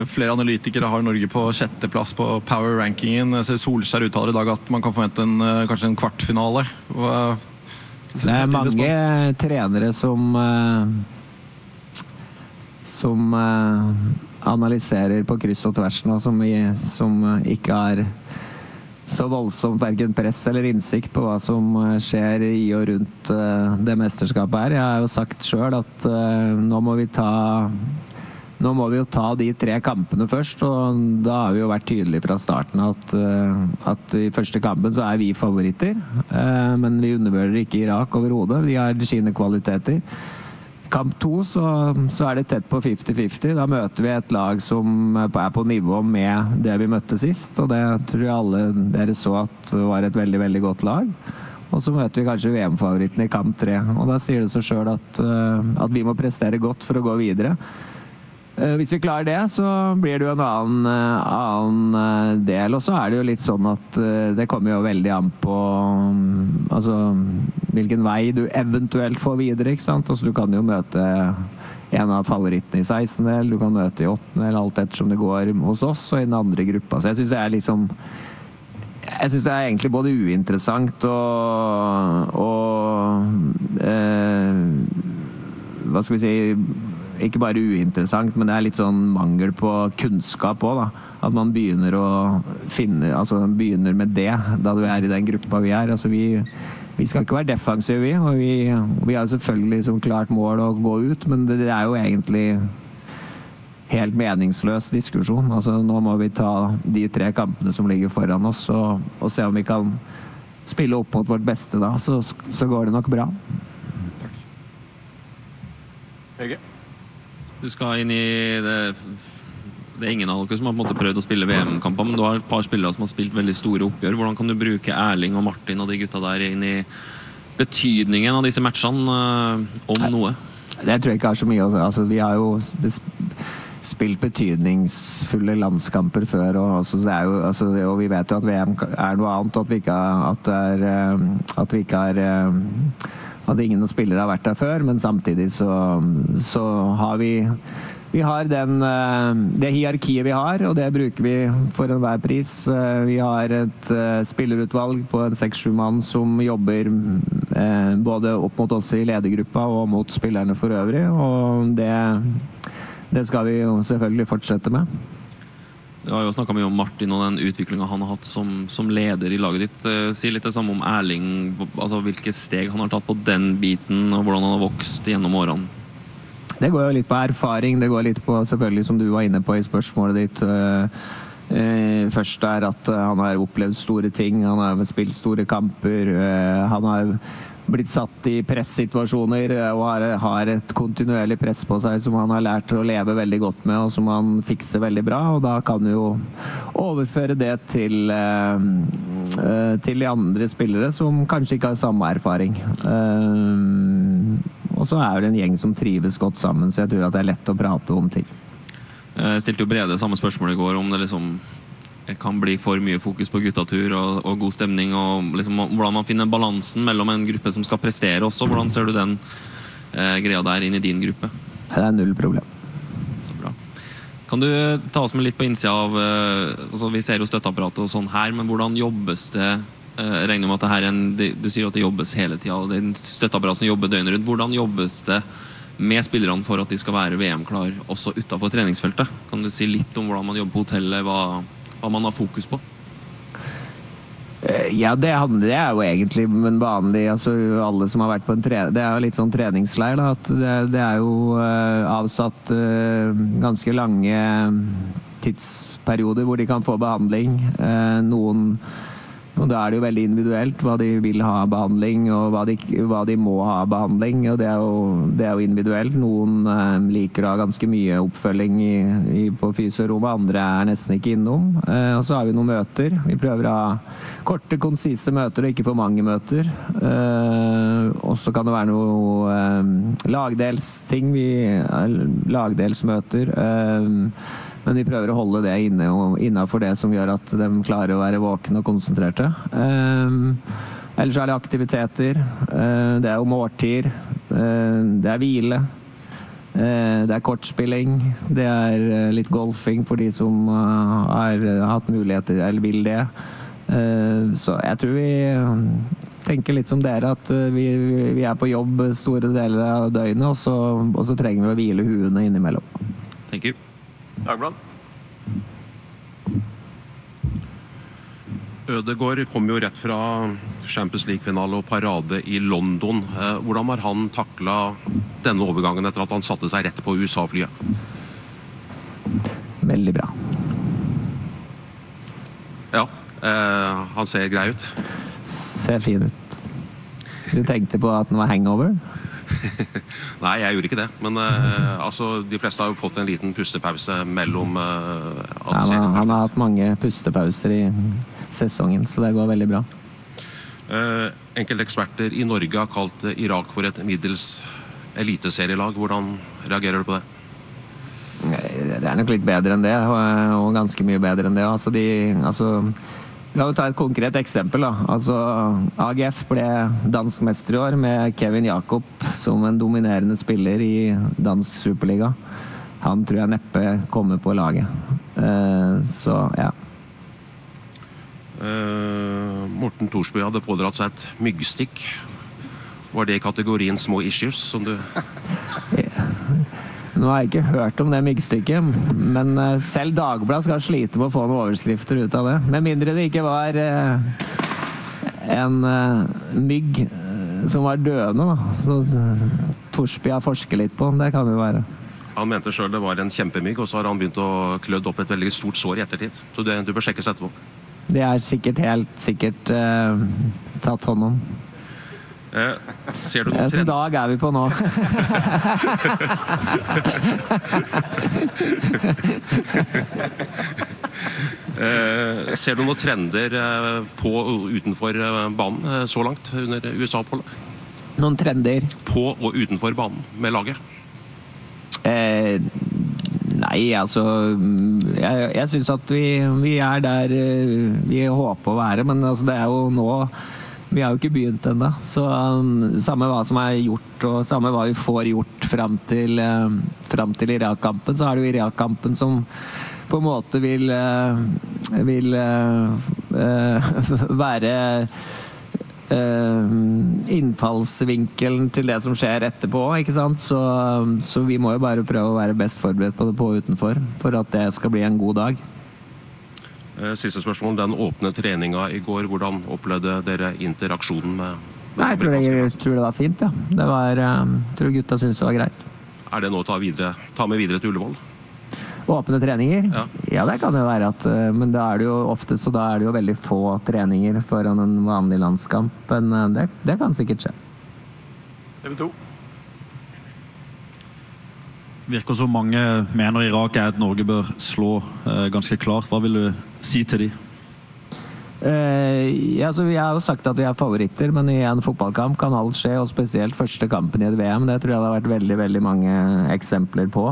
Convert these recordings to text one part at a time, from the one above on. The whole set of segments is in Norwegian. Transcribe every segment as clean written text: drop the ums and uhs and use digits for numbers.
Flere analytikere har Norge på 6. plass på power-rankingen. Jeg ser Solskjær uttaler I dag at man kan forvente kanskje en kvartfinale. Det mange trenere som analyserer på kryss og tvers nå, som ikke har så voldsomt hverken press eller innsikt på hva som skjer I og rundt det mesterskapet her. Jeg har jo sagt selv at nå må vi jo ta de 3 kampene først, og da har vi jo vært tydelige fra starten at I første kampen så vi favoritter, men vi undervurderer ikke Irak overhodet. De har sine kvaliteter. Kamp 2 så det tett på 50-50. Da møter vi et lag som på nivå med det vi møtte sist, og det tror jeg alle dere så at var et veldig, veldig godt lag. Og så møter vi kanskje VM-favoritten I kamp 3, og da sier det seg selv at vi må prestere godt for å gå videre. Hvis vi klarer det, så blir det jo en annen del, og så det jo litt sånn at det kommer jo veldig an på altså, hvilken vei du eventuelt får videre, ikke sant? Altså, du kan jo møte en av favorittene I 16, eller du kan møte I 8, eller alt ettersom det går hos oss og I den andre gruppa. Så jeg synes det liksom jeg synes det egentlig både uinteressant og hva skal vi si ikke bare uinteressant, men det litt sånn mangel på kunnskap også da. At man begynner å finne, altså begynner med det da du I den gruppa vi altså vi skal ikke være defensive og vi har selvfølgelig som klart mål å gå ut, men det jo egentlig helt meningsløs diskusjon. Altså nå må vi ta de 3 kampene som ligger foran oss og se om vi kan spille opp mot vårt beste da, så går det nok bra. Takk. Hege? Du skal inn I det ingen av dere som har på en måte prøvd å spille VM-kamper, men du har et par spillere som har spilt veldig store oppgjør. Hvordan kan du bruke Erling og Martin og de gutta der inn I betydningen av disse matchene om noe? Det tror jeg ikke så mye. Altså, vi har jo spilt betydningsfulle landskamper før, og altså, det jo, altså, og vi vet jo at VM noe annet, at vi ikke har at ingen spillere har vært der før, men samtidig så har vi har det hierarkiet vi har, og det bruker vi for enhver pris. Vi har et spillerutvalg på 6-7 mann som jobber både opp mot oss I ledergruppa og mot spillerne for øvrig, og det skal vi jo selvfølgelig fortsette med. Du har jo snakket mye om Martin og den utviklingen han har hatt som leder I laget ditt. Si litt det samme om Erling, altså hvilke steg han har tatt på den biten, og hvordan han har vokst gjennom årene. Det går jo litt på erfaring, det går litt på selvfølgelig som du var inne på I spørsmålet ditt. Først at han har opplevd store ting, han har spilt store kamper, han har blitt satt I pressituasjoner og har et kontinuerlig press på seg som han har lært å leve veldig godt med og som han fikser veldig bra, og da kan du jo overføre det til de andre spillere som kanskje ikke har samme erfaring. Og så det en gjeng som trives godt sammen, så jeg tror at det lett å prate om ting. Jeg stilte jo Brede samme spørsmål I går om det liksom kan bli for mye fokus på guttatur og god stemning, og liksom, hvordan man finner balansen mellom en gruppe som skal prestere også. Hvordan ser du den greia der inn I din gruppe? Det null problem. Så bra. Kan du ta oss med litt på innsida av, altså vi ser jo støtteapparatet og sånn her, men hvordan jobbes det? Jeg regner med at det her du sier at det jobbes hele tiden, det støtteapparatet som jobber døgnet rundt. Hvordan jobbes det med spillerne for at de skal være VM-klar også utenfor treningsfeltet? Kan du si litt om hvordan man jobber på hotellet, hva man har fokus på? Ja, det jo egentlig en vanlig, altså alle som har vært på det jo litt sånn treningsleir da, at det jo avsatt ganske lange tidsperioder hvor de kan få behandling. Og da det jo veldig individuelt hva de vil ha behandling og hva de må ha behandling, og det jo individuelt. Noen liker å ha ganske mye oppfølging på fysiorommet, andre nesten ikke innom. Og så har vi noen møter. Vi prøver å ha korte, konsise møter og ikke for mange møter. Og så kan det være noe lagdelsting, lagdelsmøter. Men vi prøver å holde det innenfor det som gjør at de klarer å være våkne og konsentrerte. Ellers det aktiviteter, det jo måltider, det hvile. Det kortspilling, det litt golfing for de som har hatt muligheter, eller vil det. Så jeg tror vi tenker litt som dere, at vi på jobb store deler av døgnet, og så trenger vi å hvile huene innimellom. Thank you. Dagblad. Ødegaard kom jo rett fra Champions League-finale og parade i London. Hvordan har han taklet denne overgangen etter at han satte seg rett på USA-flyet? Veldig bra. Ja, han ser grei ut. Ser fin ut. Du tenkte på at den var hangover? Nei, jeg gjorde ikke det. Men altså, de fleste har jo fått en liten pustepause mellom han har hatt mange pustepauser i sesongen, så det går veldig bra. Enkelte eksperter i Norge har kalt Irak for et middels eliteserielag. Hvordan reagerer du på det? Det nok litt bedre enn det, og ganske mye bedre enn det. Vi kan jo ta et konkret eksempel. AGF ble dansk mester i år med Kevin Jakob som en dominerende spiller i dansk superliga. Han tror jeg neppe kommer på laget. Så ja. Morten Thorsby hadde pådratt seg et myggstikk. Var det i kategorien små issues som du... Nå har jeg ikke hørt om det myggstykket, men selv Dagbladet skal slite med å få noen overskrifter ut av det. Med mindre det ikke var en mygg som var døende, da. Så Thorsby har forsket litt på, det kan jo være. Han mente selv det var en kjempemygg, og så har han begynt å klødd opp et veldig stort sår i ettertid. Så du bør sjekkes etterpå. Det sikkert helt sikkert tatt hånd om. Ser du noen så dag vi på nå. Ser du noen trender på og utenfor banen så langt under USA-oppholdet? Noen trender? På og utenfor banen med laget? Nei, altså jeg synes at vi der vi håper å være, men altså, det jo nå vi har jo ikke begynt enda, så samme hva som gjort og samme hva vi får gjort frem til Irak-kampen, så det jo Irak-kampen som på en måte vil være innfallsvinkelen til det som skjer etterpå, ikke sant? Så vi må jo bare prøve å være best forberedt på det på og utenfor, for at det skal bli en god dag. Siste spørsmål, den åpne treningen i går, hvordan opplevde dere interaksjonen med Nei, jeg tror det var fint, ja. Jeg tror gutta synes det var greit. Det noe å ta med videre til Ullevål? Åpne treninger? Ja, det kan det være, men da det jo ofte, så da det jo veldig få treninger foran en vanlig landskamp, men det kan sikkert skje. TV 2. Virker som mange mener Irak et Norge bør slå ganske klart. Hva vil du si til de? Så vi har jo sagt at vi favoritter, men i en fotballkamp kan alt skje, og spesielt første kampen i et VM. Det tror jeg det har vært veldig, veldig mange eksempler på.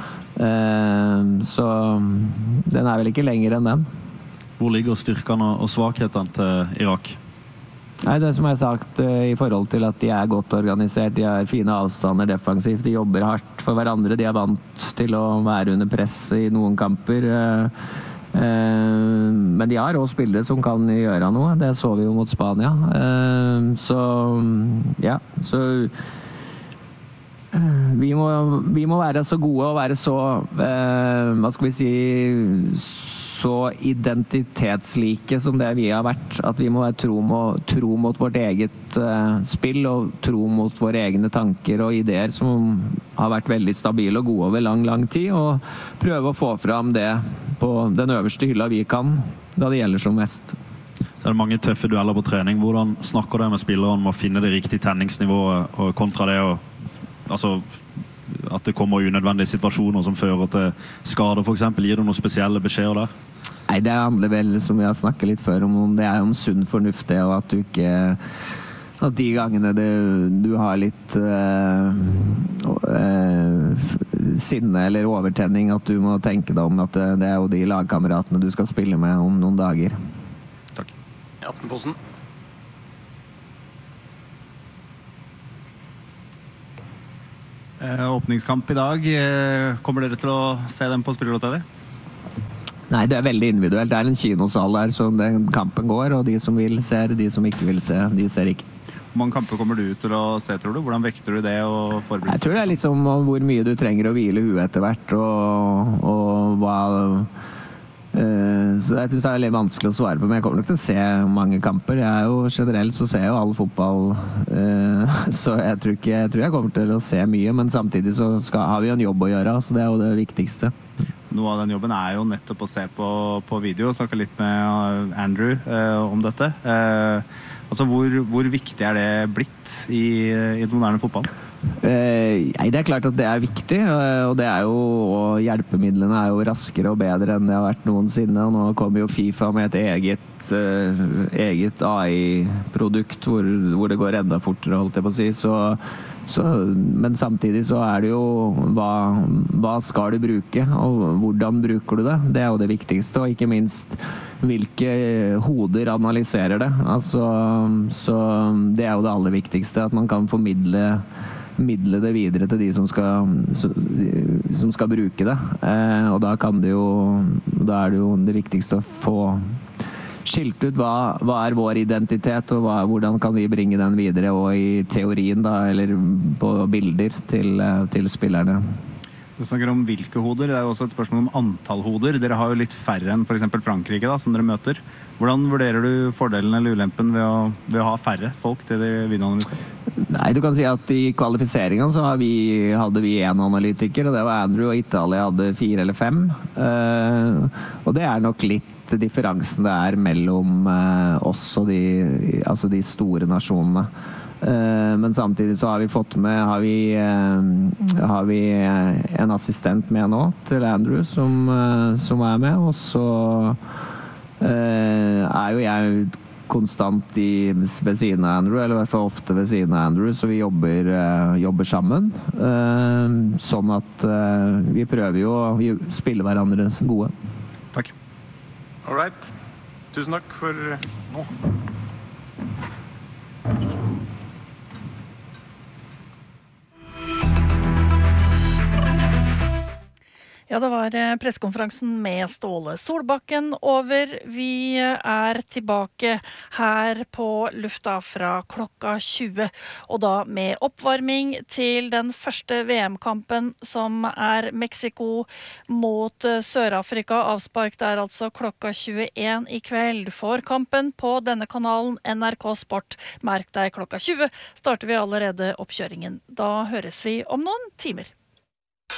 Så den vel ikke lenger enn den. Hvor ligger styrkene og svakhetene til Irak? Nei, det som jeg har sagt i forhold til at de godt organisert, de har fine avstander defensivt, de jobber hardt for hverandre, de vant til å være under press i noen kamper. Men de har også spillere som kan gjøre noe, det så vi jo mot Spania. Så vi må være så gode og være så hva skal vi si så identitetslike som det vi har vært, at vi må være tro mot vårt eget spill og tro mot våre egne tanker og ideer som har vært veldig stabile og gode over lang tid, og prøve å få fram det på den øverste hylla vi kan da det gjelder som mest. Det mange tøffe dueller på trening. Hvordan snakker du med spillere om å finne det riktige tenningsnivået og kontra det altså at det kommer unødvendige situasjoner som fører til skader for eksempel? Gir du noen spesielle beskjeder der? Nei, det handler vel, som vi har snakket litt før om det om sunn fornuft, det, og at du ikke at de gangene du har litt sinne eller overtenning, at du må tenke deg om at det jo de lagkameratene du skal spille med om noen dager. Takk. Aftenposten. Åpningskamp i dag. Kommer dere til å se dem på Spillrott-TV? Nei, det veldig individuelt. Det en kinosal der som den kampen går, og de som vil ser, de som ikke vil se, de ser ikke. Hvor mange kamper kommer du til å se, tror du? Hvordan vekter du det og forbereder? Jeg tror det liksom hvor mye du trenger å hvile huet etter hvert, og hva... Så jeg synes det litt vanskelig å svare på, men jeg kommer nok til å se mange kamper. Generelt så ser jeg jo all fotball, så jeg tror jeg kommer til å se mye, men samtidig så har vi jo en jobb å gjøre, så det jo det viktigste. Noe av den jobben jo nettopp å se på video, og snakke litt med Andrew om dette. Altså hvor viktig det blitt i den moderne fotballen? Det klart at det viktig, og det jo, og hjelpemidlene jo raskere og bedre enn det har vært noensinne, og nå kommer jo FIFA med et eget AI-produkt hvor det går enda fortere, holdt jeg på å si, men samtidig så det jo hva skal du bruke, og hvordan bruker du det? Det jo det viktigste, og ikke minst hvilke hoder analyserer det. Altså, så det jo det aller viktigste, at man kan formidle det videre til de som skal bruke det. Og da det jo det viktigste å få skilt ut hva vår identitet, og hvordan kan vi bringe den videre, og i teorien da, eller på bilder til spillerne. Du snakker om hvilke hoder, det jo også et spørsmål om antall hoder. Dere har jo litt færre enn for eksempel Frankrike da, som dere møter. Hvordan vurderer du fordelen eller ulempen ved å ha færre folk til de videoanalyser? Nei, du kan si at i kvalifiseringen så hadde vi en analytiker, og det var Andrew, og Italia hadde 4 eller 5. Og det nok litt differansen det mellom oss og de store nasjonene. Men samtidig så har vi fått med har vi en assistent med nå til Andrew som med, og så jo jeg konstant ved siden av Andrew, eller i hvert fall ofte ved siden av Andrew, så vi jobber sammen, sånn at vi prøver jo å spille hverandre gode. Takk. All right. Tusen takk for nå. Ja, det var pressekonferansen med Ståle Solbakken over. Vi tilbake her på lufta fra klokka 20, og da med oppvarming til den første VM-kampen som Mexico mot Sør-Afrika. Avspark altså klokka 21 i kveld. For kampen på denne kanalen NRK Sport, merk deg klokka 20, starter vi allerede oppkjøringen. Da høres vi om noen timer.